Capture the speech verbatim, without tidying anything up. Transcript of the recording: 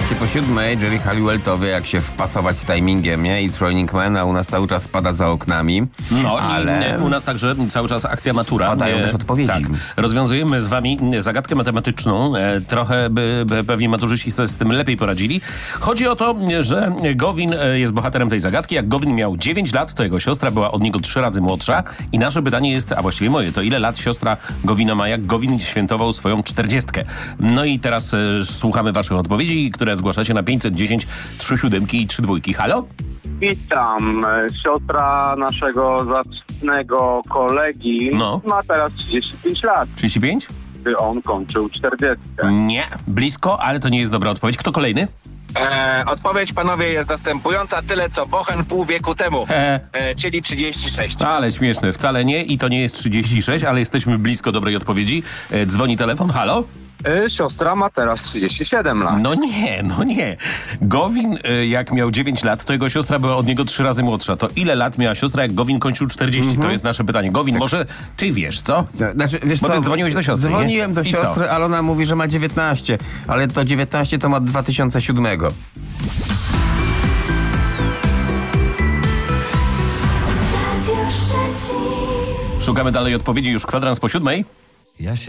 czternaście po siódmej. Jerry Halliwell to wie, jak się wpasować z timingiem, nie? I Rolling Man, a u nas cały czas pada za oknami. No ale i u nas także cały czas akcja matura. Padają e, też odpowiedzi. Tak. Rozwiązujemy z wami zagadkę matematyczną. E, trochę by, by pewnie maturzyści sobie z tym lepiej poradzili. Chodzi o to, że Gowin jest bohaterem tej zagadki. Jak Gowin miał dziewięć lat, to jego siostra była od niego trzy razy młodsza. I nasze pytanie jest, a właściwie moje, to ile lat siostra Gowina ma, jak Gowin świętował swoją czterdziestkę? No i teraz e, słuchamy waszych odpowiedzi, które zgłaszacie na pięćset dziesięć trzy siódemki i trzy dwójki. Halo? Witam. Siostra naszego zacnego kolegi No. ma teraz trzydzieści pięć lat, trzydzieści pięć? gdy on kończył czterdziestkę. Nie, blisko, ale to nie jest dobra odpowiedź. Kto kolejny? E, odpowiedź, panowie, jest następująca. Tyle, co Bochen pół wieku temu, He. e, czyli trzydzieści sześć. Ale śmieszne, wcale nie i to nie jest trzydzieści sześć, ale jesteśmy blisko dobrej odpowiedzi. E, dzwoni telefon, halo? E, siostra ma teraz trzydzieści siedem lat. No nie, no nie. Gowin, e, jak miał dziewięć lat, to jego siostra była od niego trzy razy młodsza. To ile lat miała siostra, jak Gowin kończył czterdzieści? To jest nasze pytanie. Gowin, może ty wiesz, co? Znaczy, wiesz Bo co, ty dzwoniłeś do siostry, Dzwoniłem nie? do I siostry, co? ale ona mówi, że ma dziewiętnaście. Ale to dziewiętnaście to ma dwa tysiące siódmego. Szukamy dalej odpowiedzi, już kwadrans po siódmej. Ja się